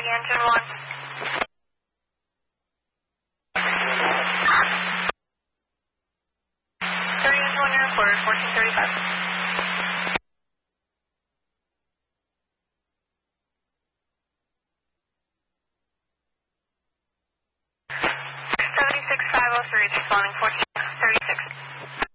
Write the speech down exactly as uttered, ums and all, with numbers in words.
engine one. thirty engine one airport, fourteen thirty-five. seventy-six five oh three, responding fourteen.